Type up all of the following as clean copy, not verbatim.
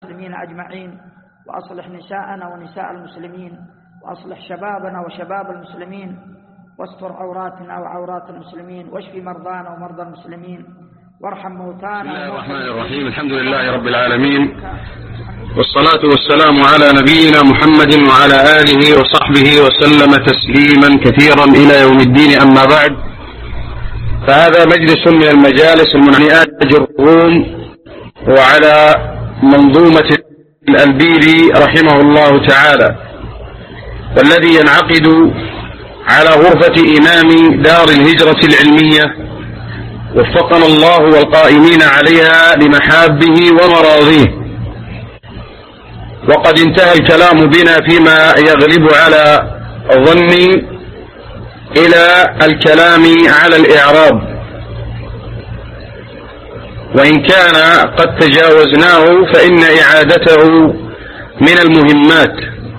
المسلمين أجمعين، وأصلح نساءنا ونساء المسلمين، وأصلح شبابنا وشباب المسلمين، واستر عوراتنا وعورات المسلمين، واشف مرضانا ومرضى المسلمين، وارحم موتانا. بسم الله الرحمن الرحيم. الحمد لله رب العالمين، والصلاة والسلام على نبينا محمد وعلى آله وصحبه وسلم تسليما كثيرا إلى يوم الدين. أما بعد، فهذا مجلس من المجالس المنعئات الروم، وعلى منظومة الألبيري رحمه الله تعالى، والذي ينعقد على غرفة إمام دار الهجرة العلمية، وفقنا الله والقائمين عليها لمحابه ومراضيه. وقد انتهى الكلام بنا فيما يغلب على ظني إلى الكلام على الإعراب، وإن كان قد تجاوزناه فإن إعادته من المهمات،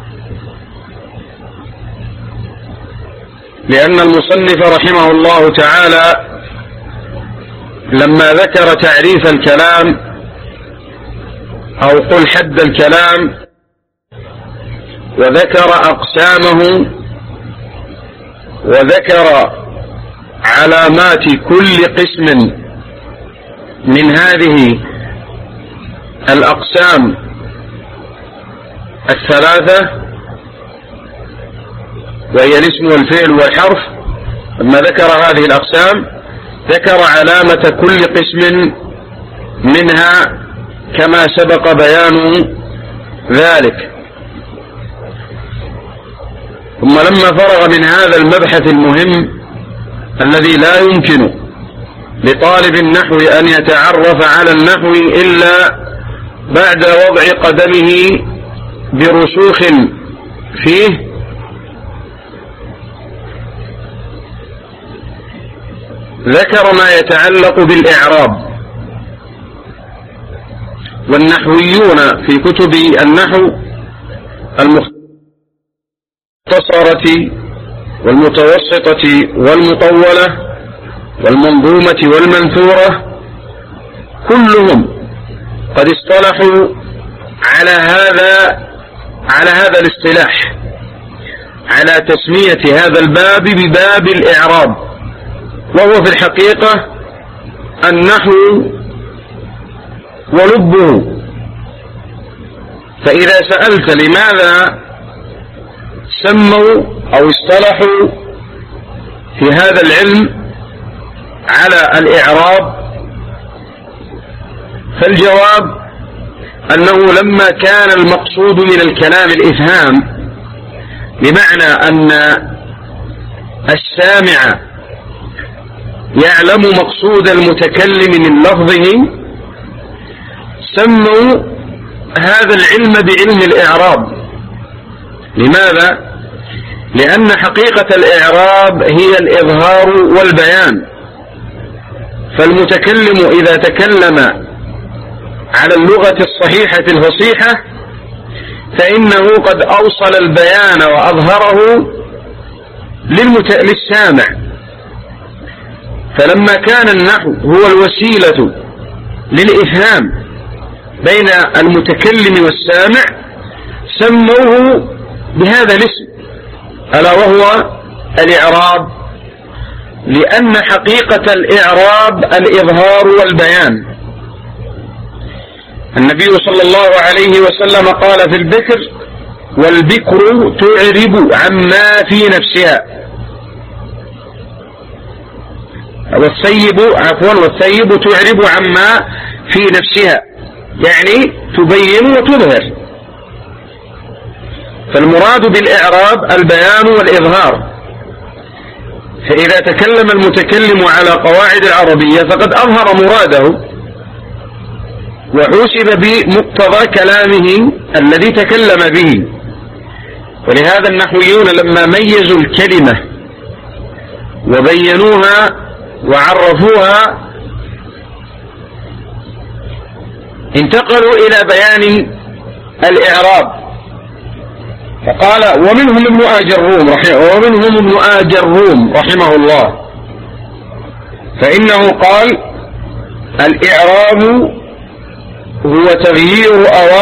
لأن المصنف رحمه الله تعالى لما ذكر تعريف الكلام أو قل حد الكلام، وذكر أقسامه، وذكر علامات كل قسم من هذه الأقسام الثلاثة، وهي الاسم والفعل والحرف. لما ذكر هذه الأقسام ذكر علامة كل قسم منها كما سبق بيان ذلك. ثم لما فرغ من هذا المبحث المهم الذي لا يمكن لطالب النحو أن يتعرف على النحو إلا بعد وضع قدمه برسوخ فيه، ذكر ما يتعلق بالإعراب. والنحويون في كتب النحو المختصرة والمتوسطة والمطولة والمنظومة والمنثورة كلهم قد اصطلحوا على هذا الاصطلاح، على تسمية هذا الباب بباب الإعراب، وهو في الحقيقة النحو ولبه. فإذا سألت لماذا سموا أو اصطلحوا في هذا العلم على الإعراب، فالجواب أنه لما كان المقصود من الكلام الإفهام، بمعنى أن السامع يعلم مقصود المتكلم من لفظه، سموا هذا العلم بعلم الإعراب. لماذا؟ لأن حقيقة الإعراب هي الإظهار والبيان. فالمتكلم إذا تكلم على اللغة الصحيحة الفصيحة فإنه قد أوصل البيان وأظهره للسامع. فلما كان النحو هو الوسيلة للإفهام بين المتكلم والسامع سموه بهذا الاسم، ألا وهو الإعراب، لأن حقيقة الإعراب الإظهار والبيان. النبي صلى الله عليه وسلم قال في البكر: والبكر تعرب عما في نفسها، والثيب تعرب عما في نفسها، يعني تبين وتظهر. فالمراد بالإعراب البيان والإظهار. فإذا تكلم المتكلم على قواعد العربية فقد أظهر مراده وحوسب بمقتضى كلامه الذي تكلم به. ولهذا النحويون لما ميزوا الكلمة وبينوها وعرفوها انتقلوا إلى بيان الإعراب، فقال: ومنهم ابن آجروم رحمه الله، فإنه قال: الإعراب هو تغيير أوامر